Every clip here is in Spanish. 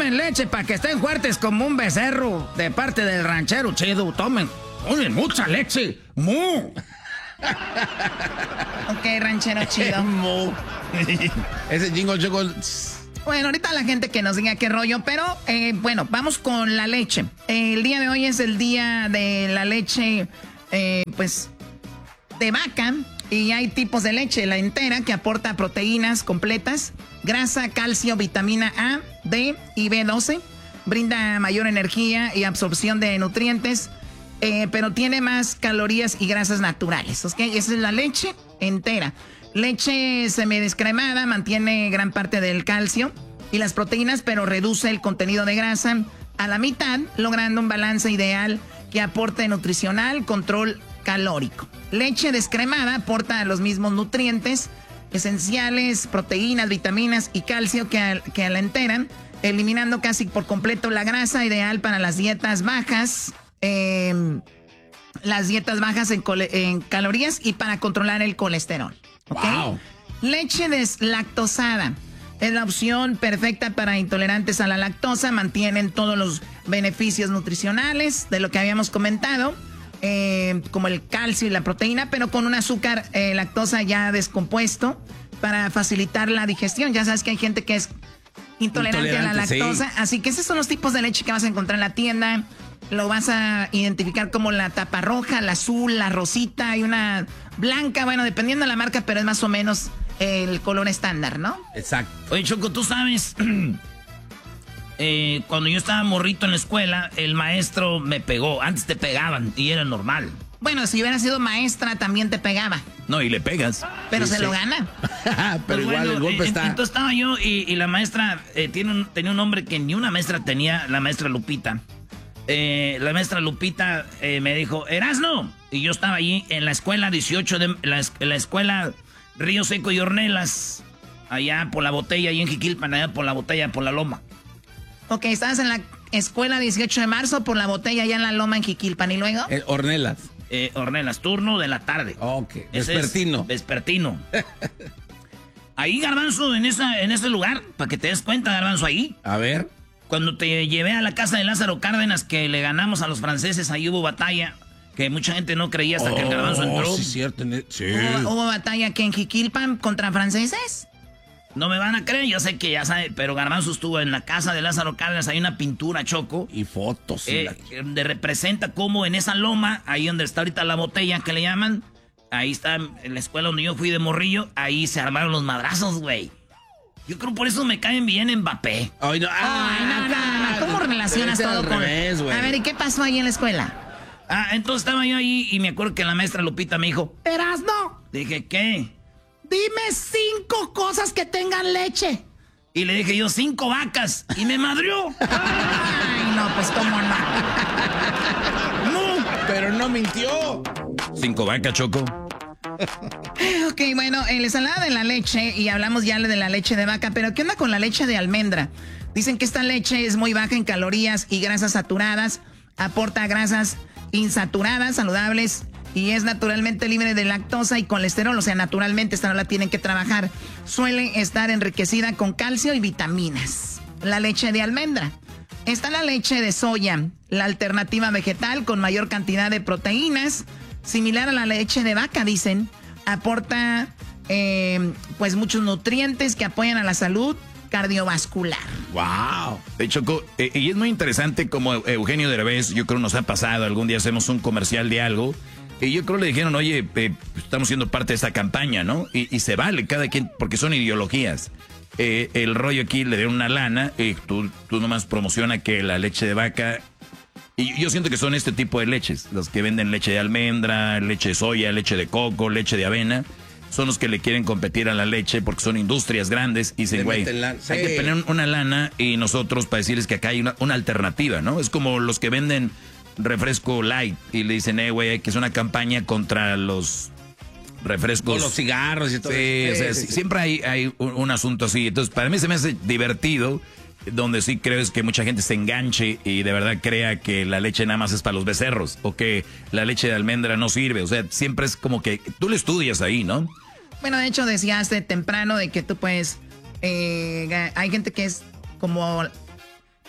Tomen leche para que estén fuertes como un becerro de parte del ranchero chido. Tomen mucha leche. ¡Mu! Ok, ranchero chido. Mu. Ese jingle Choco. Bueno, ahorita la gente que nos diga qué rollo, pero bueno, vamos con la leche. El día de hoy es el día de la leche, pues, de vaca. Y hay tipos de leche, la entera, que aporta proteínas completas, grasa, calcio, vitamina A, D y B12. Brinda mayor energía y absorción de nutrientes, pero tiene más calorías y grasas naturales. ¿Ok? Esa es la leche entera. Leche semidescremada mantiene gran parte del calcio y las proteínas, pero reduce el contenido de grasa a la mitad, logrando un balance ideal que aporte nutricional, control calórico. Leche descremada aporta los mismos nutrientes esenciales, proteínas, vitaminas y calcio que la entera, eliminando casi por completo la grasa, ideal para las dietas bajas. Las dietas bajas en calorías y para controlar el colesterol. ¿Okay? Wow. Leche deslactosada es la opción perfecta para intolerantes a la lactosa. Mantienen todos los beneficios nutricionales de lo que habíamos comentado, como el calcio y la proteína, pero con un azúcar lactosa ya descompuesto para facilitar la digestión. Ya sabes que hay gente que es intolerante a la lactosa, sí. Así que esos son los tipos de leche que vas a encontrar en la tienda. Lo vas a identificar como la tapa roja, la azul, la rosita y una blanca. Bueno, dependiendo de la marca, pero es más o menos el color estándar, ¿no? Exacto. Oye, Choco, tú sabes, cuando yo estaba morrito en la escuela, el maestro me pegó. Antes te pegaban y era normal. Bueno, si hubiera sido maestra, también te pegaba. No, y le pegas. Pero sí, se lo gana. Pero pues igual bueno, el golpe está... Entonces estaba yo y la maestra tenía un nombre que ni una maestra tenía, la maestra Lupita. La maestra Lupita me dijo, Erasno. Y yo estaba allí en la escuela 18 de la escuela Río Seco y Hornelas, allá por la botella, ahí en Jiquilpan, allá por la botella, por la loma. Ok, estabas en la escuela 18 de marzo por la botella, allá en la loma en Jiquilpan, ¿y luego? Hornelas. Hornelas, turno de la tarde. Ok, vespertino. Vespertino. Ahí, Garbanzo, en ese lugar, para que te des cuenta, Garbanzo, ahí. A ver. Cuando te llevé a la casa de Lázaro Cárdenas, que le ganamos a los franceses, ahí hubo batalla, que mucha gente no creía hasta que el Garbanzo entró. Sí, cierto. Sí. ¿Hubo batalla que en Jiquilpan contra franceses? No me van a creer, yo sé que ya sabe, pero Garbanzo estuvo en la casa de Lázaro Cárdenas, hay una pintura, Choco. Y fotos. Donde representa cómo en esa loma, ahí donde está ahorita la botella que le llaman, ahí está en la escuela donde yo fui de morrillo, ahí se armaron los madrazos, güey. Yo creo por eso me caen bien Mbappé. Ay, no. No. ¿Cómo relacionas todo con...? Revés, a ver, ¿y qué pasó ahí en la escuela? Entonces estaba yo ahí y me acuerdo que la maestra Lupita me dijo, Erasno. Dije, ¿qué? Dime 5 cosas que tengan leche. Y le dije yo, 5 vacas. Y me madrió. Ay, no, pues cómo no. No, pero no mintió. 5 vacas, Choco. Ok, bueno, la ensalada de la leche, y hablamos ya de la leche de vaca, pero ¿qué onda con la leche de almendra? Dicen que esta leche es muy baja en calorías y grasas saturadas, aporta grasas insaturadas, saludables, y es naturalmente libre de lactosa y colesterol, o sea, naturalmente esta no la tienen que trabajar. Suele estar enriquecida con calcio y vitaminas. La leche de almendra. Está la leche de soya, la alternativa vegetal con mayor cantidad de proteínas, similar a la leche de vaca, dicen. Aporta pues muchos nutrientes que apoyan a la salud cardiovascular. ¡Wow! De hecho, y es muy interesante como Eugenio Derbez, yo creo nos ha pasado, algún día hacemos un comercial de algo, y yo creo le dijeron, oye, estamos siendo parte de esta campaña, ¿no? Y se vale cada quien, porque son ideologías. El rollo aquí le dieron una lana, tú nomás promociona que la leche de vaca... Y yo siento que son este tipo de leches, los que venden leche de almendra, leche de soya, leche de coco, leche de avena, son los que le quieren competir a la leche porque son industrias grandes y dicen, güey, hay que poner una lana y nosotros para decirles que acá hay una alternativa, ¿no? Es como los que venden refresco light y le dicen, güey, que es una campaña contra los refrescos. O los cigarros y todo eso. Sí, o sea, siempre hay un asunto así. Entonces, para mí se me hace divertido. Donde sí creo es que mucha gente se enganche y de verdad crea que la leche nada más es para los becerros o que la leche de almendra no sirve. O sea, siempre es como que tú lo estudias ahí, ¿no? Bueno, de hecho decías temprano de que tú puedes... hay gente que es como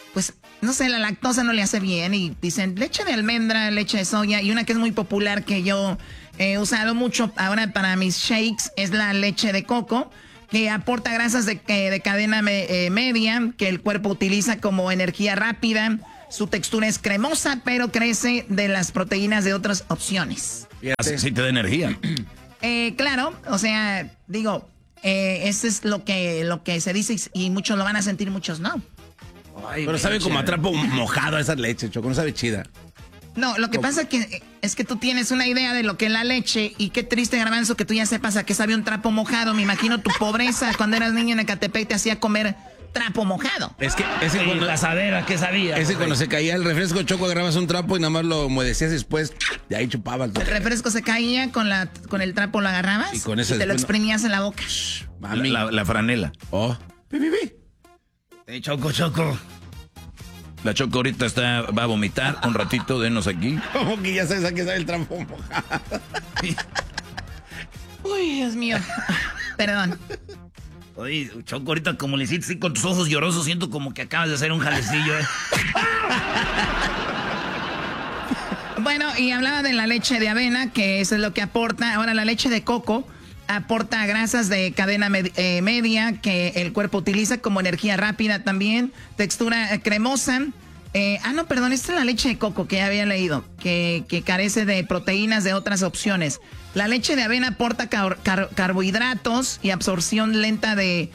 pues, no sé, la lactosa no le hace bien. Y dicen leche de almendra, leche de soya. Y una que es muy popular que yo he usado mucho ahora para mis shakes es la leche de coco, que aporta grasas de cadena media, que el cuerpo utiliza como energía rápida. Su textura es cremosa, pero crece de las proteínas de otras opciones. Así te da energía. Claro, o sea, digo, eso es lo que se dice y muchos lo van a sentir, muchos no. Ay, pero sabe como a trapo mojado esa leche, Choco, no sabe chida. No, lo que pasa es que tú tienes una idea de lo que es la leche y qué triste, Garbanzo, que tú ya sepas a qué sabe un trapo mojado. Me imagino tu pobreza cuando eras niño en Ecatepec te hacía comer trapo mojado. Es que ese cuando la asadera, ¿qué sabía? Ese cuando se caía el refresco, Choco, agarrabas un trapo y nada más lo humedecías después, de ahí chupabas. El refresco se caía, con el trapo lo agarrabas y con eso te lo exprimías en la boca. Mami. La franela. Oh. Choco. La Choco ahorita va a vomitar un ratito, denos aquí. ¿Cómo que ya sabes a qué sabe el trapo mojado? Uy, Dios mío. Perdón. Oye, Choco, ahorita como le hiciste así con tus ojos llorosos, siento como que acabas de hacer un jalecillo, Bueno, y hablaba de la leche de avena, que eso es lo que aporta. Ahora, la leche de coco aporta grasas de cadena media que el cuerpo utiliza como energía rápida también. Textura cremosa. No, perdón, esta es la leche de coco que ya había leído, que carece de proteínas de otras opciones. La leche de avena aporta carbohidratos y absorción lenta de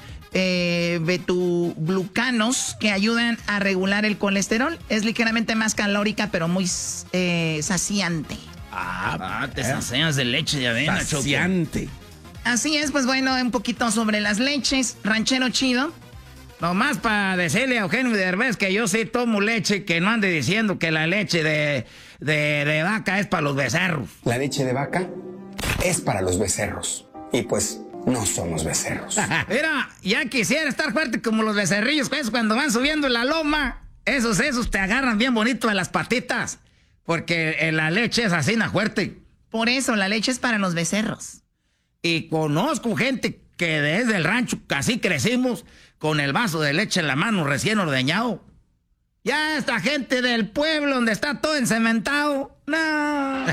betuglucanos que ayudan a regular el colesterol. Es ligeramente más calórica, pero muy saciante. Te sacias de leche de avena, saciante. Choco. Así es, pues bueno, un poquito sobre las leches. Ranchero chido. Nomás para decirle a Eugenio Derbez que yo sí tomo leche, que no ande diciendo que la leche de vaca es para los becerros. La leche de vaca es para los becerros. Y pues no somos becerros. Mira, ya quisiera estar fuerte como los becerrillos, pues cuando van subiendo la loma. Esos te agarran bien bonito a las patitas. Porque la leche es así, fuerte. Por eso, la leche es para los becerros. Y conozco gente que desde el rancho casi crecimos con el vaso de leche en la mano recién ordeñado. Ya esta gente del pueblo donde está todo encementado, no.